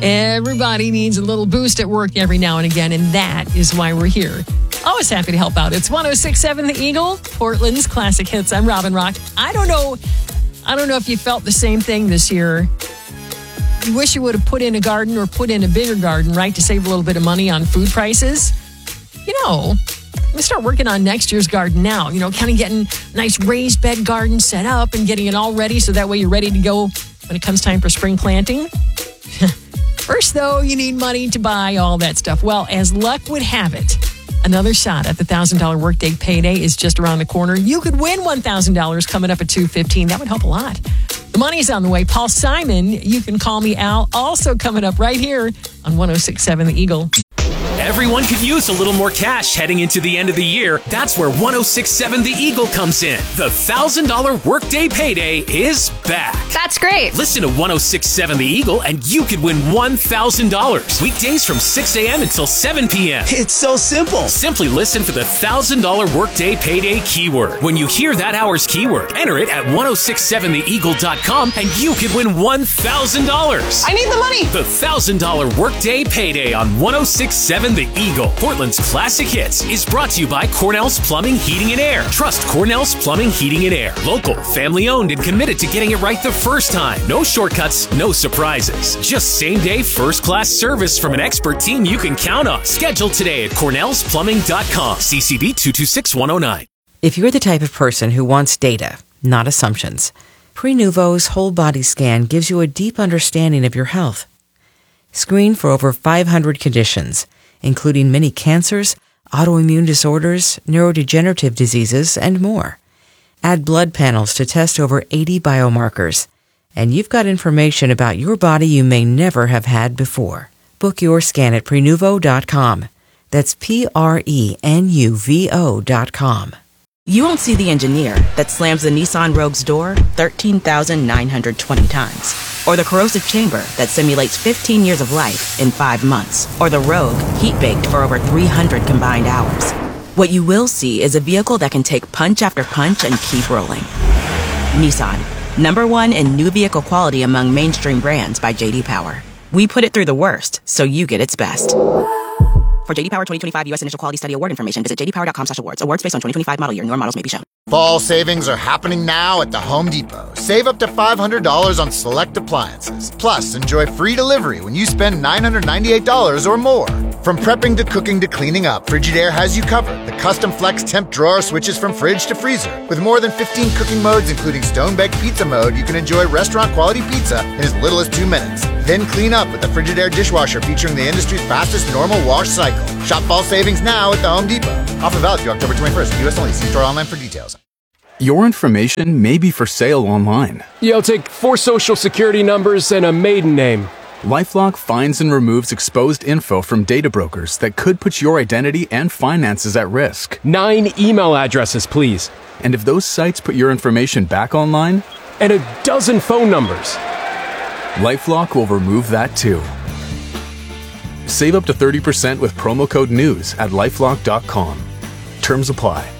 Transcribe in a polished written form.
Everybody needs a little boost at work every now and again, and that is why we're here. Always happy to help out. It's 106.7 The Eagle, Portland's classic hits. I'm Robin Rock. I don't know if you felt the same thing this year. You wish you would have put in a garden or put in a bigger garden, right, to save a little bit of money on food prices. We start working on next year's garden now, kind of getting a nice raised bed garden set up and getting it all ready so that way you're ready to go when it comes time for spring planting. First, though, you need money to buy all that stuff. Well, as luck would have it, another shot at the $1,000 workday payday is just around the corner. You could win $1,000 coming up at 2:15. That would help a lot. The money's on the way. Paul Simon, You Can Call Me Al, also coming up right here on 106.7 The Eagle. Everyone could use a little more cash heading into the end of the year. That's where 106.7 The Eagle comes in. The $1,000 workday payday is back. That's great. Listen to 106.7 The Eagle and you could win $1,000. Weekdays from 6 a.m. until 7 p.m. It's so simple. Simply listen for the $1,000 workday payday keyword. When you hear that hour's keyword, enter it at 1067theeagle.com and you could win $1,000. I need the money. The $1,000 workday payday on 106.7 The Eagle, Portland's classic hits, is brought to you by Cornell's Plumbing, Heating, and Air. Trust Cornell's Plumbing, Heating, and Air. Local, family-owned, and committed to getting it right the first time. No shortcuts, no surprises. Just same-day, first-class service from an expert team you can count on. Schedule today at cornellsplumbing.com. CCB 226109. If you're the type of person who wants data, not assumptions, Prenuvo's whole body scan gives you a deep understanding of your health. Screen for over 500 conditions, including many cancers, autoimmune disorders, neurodegenerative diseases, and more. Add blood panels to test over 80 biomarkers, and you've got information about your body you may never have had before. Book your scan at Prenuvo.com. That's Prenuvo.com. You won't see the engineer that slams the Nissan Rogue's door 13,920 times. Or the corrosive chamber that simulates 15 years of life in 5 months. Or the Rogue heat-baked for over 300 combined hours. What you will see is a vehicle that can take punch after punch and keep rolling. Nissan, #1 in new vehicle quality among mainstream brands by J.D. Power. We put it through the worst, so you get its best. For J.D. Power 2025 U.S. Initial Quality Study Award information, visit jdpower.com/awards. Awards based on 2025 model year. Newer models may be shown. Fall savings are happening now at the Home Depot. Save up to $500 on select appliances. Plus, enjoy free delivery when you spend $998 or more. From prepping to cooking to cleaning up, Frigidaire has you covered. The custom flex temp drawer switches from fridge to freezer. With more than 15 cooking modes, including stone-baked pizza mode, you can enjoy restaurant-quality pizza in as little as 2 minutes. Then clean up with the Frigidaire dishwasher featuring the industry's fastest normal wash cycle. Shop fall savings now at the Home Depot. Offer valid through October 21st. U.S. only. See store online for details. Your information may be for sale online. I'll take 4 social security numbers and a maiden name. LifeLock finds and removes exposed info from data brokers that could put your identity and finances at risk. 9 email addresses, please. And if those sites put your information back online? And a dozen phone numbers. LifeLock will remove that too. Save up to 30% with promo code NEWS at LifeLock.com. Terms apply.